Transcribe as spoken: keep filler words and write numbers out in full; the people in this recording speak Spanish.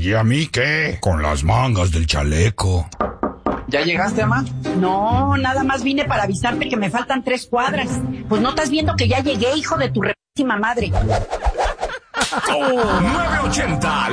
¿Y a mí qué? Con las mangas del chaleco. ¿Ya llegaste, mamá? No, nada más vine para avisarte que me faltan tres cuadras. Pues no estás viendo que ya llegué, hijo de tu re***ima madre. Oh, nueve ochenta